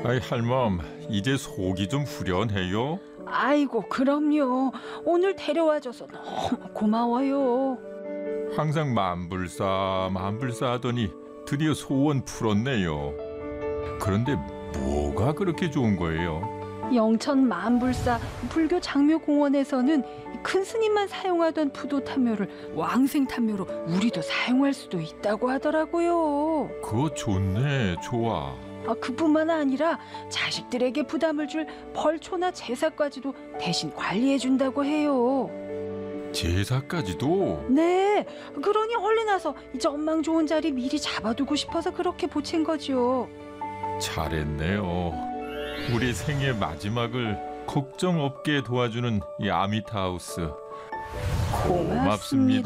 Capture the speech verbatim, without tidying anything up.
아이 할멈, 이제 속이 좀 후련해요? 아이고, 그럼요. 오늘 데려와줘서 너무 고마워요. 항상 만불사 만불사 하더니 드디어 소원 풀었네요. 그런데 뭐가 그렇게 좋은 거예요? 영천 만불사 불교 장묘공원에서는 큰 스님만 사용하던 부도탄묘를 왕생탄묘로 우리도 사용할 수도 있다고 하더라고요. 그거 좋네, 좋아. 아, 그뿐만 아니라 자식들에게 부담을 줄 벌초나 제사까지도 대신 관리해준다고 해요. 제사까지도? 네, 그러니 얼른 와서 이 전망 좋은 자리 미리 잡아두고 싶어서 그렇게 보챈 거죠. 잘했네요. 우리 생애 마지막을 걱정 없게 도와주는 이 아미타하우스. 고맙습니다.